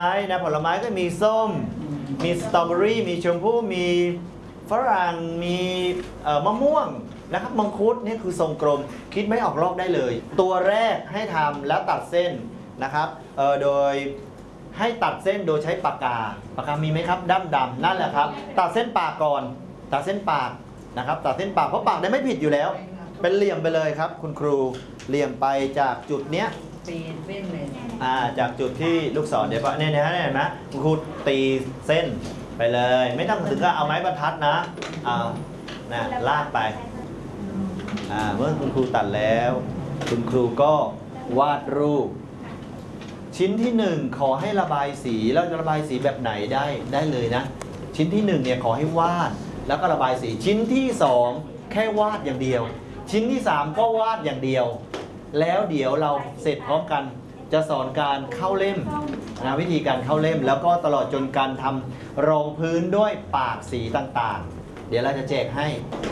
นะผลไม้ก็มีส้มมีสตรอเบอรี่มีชมพู่มีฝรั่งมีมะม่วงนะครับมังคุดนี่คือทรงกลมคิดไม่ออกลอกได้เลย ตัวแรกให้ทำแล้วตัดเส้นนะครับโดยให้ตัดเส้นโดยใช้ปากกามีไหมครับด้ามดำนั่นแหละครับตัดเส้นปากก่อนตัดเส้นปากนะครับตัดเส้นปากเพราะปากได้ไม่ผิดอยู่แล้วเป็นเหลี่ยมไปเลยครับคุณครูเหลี่ยมไปจากจุดเนี้ยตีเส้นเลยจากจุดที่ลูกศรเดี๋ยวเนี่ยนะเห็นไหมคุณครูตีเส้นไปเลยไม่ต้องถึงกับเอาไม้บรรทัดนะนะลากไปเมื่อคุณครูตัดแล้วคุณครูก็วาดรูปชิ้นที่1ขอให้ระบายสีแล้วจะระบายสีแบบไหนได้เลยนะชิ้นที่1เนี่ยขอให้วาดแล้วก็ระบายสีชิ้นที่2แค่วาดอย่างเดียวชิ้นที่3ก็วาดอย่างเดียวแล้วเดี๋ยวเราเสร็จพร้อมกันจะสอนการเข้าเล่มนะวิธีการเข้าเล่มแล้วก็ตลอดจนการทำรองพื้นด้วยปากสีต่างๆเดี๋ยวเราจะแจกให้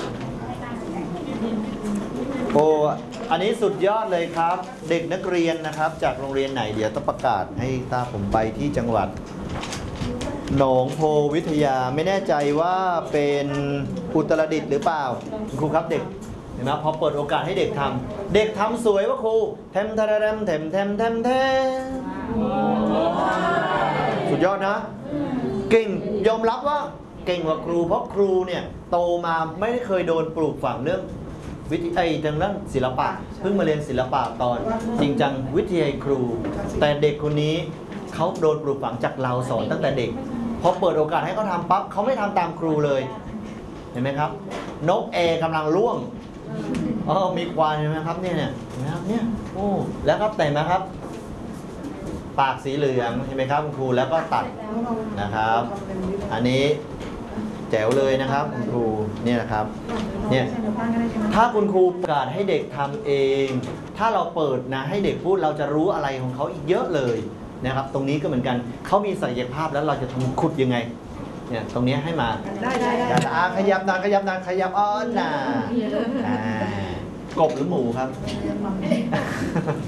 โอ้อันนี้สุดยอดเลยครับเด็กนักเรียนนะครับจากโรงเรียนไหนเดี๋ยวต้องประกาศให้ตาผมไปที่จังหวัดหนองโพวิทยาไม่แน่ใจว่าเป็นอุตรดิตถ์หรือเปล่าครูครับเด็กเห็นไหมพอเปิดโอกาสให้เด็กทำสวยว่าครูแทมสุดยอดนะเก่งยอมรับว่าเก่งกว่าครูเพราะครูเนี่ยโตมาไม่ได้เคยโดนปลูกฝังเรื่องวิทยาจังเรื่องศิลปะเพิ่งมาเรียนศิลปะตอนจริงจังวิทยาครูแต่เด็กคนนี้เขาโดนปลูกฝังจากเราสอนตั้งแต่เด็กพอเปิดโอกาสให้เขาทำปั๊บเขาไม่ทำตามครูเลยเห็นไหมครับนกกำลังร่วงมีควายเห็นไหมครับเนี่ยนะครับเนี่ยโอ้แล้วก็แต่งนะครับปากสีเหลืองเห็นไหมครับคุณครูแล้วก็ตัดนะครับอันนี้แจ๋วเลยนะครับคุณครูเนี่ยนะครับเนี่ยถ้าคุณครูประกาศให้เด็กทำเองถ้าเราเปิดนะให้เด็กพูดเราจะรู้อะไรของเขาอีกเยอะเลยนะครับตรงนี้ก็เหมือนกันเขามีศักยภาพแล้วเราจะทำขุดยังไงเนี่ยตรงนี้ให้มาได้ขยับนานขยับอ้อนนะกบหรือหมูครับ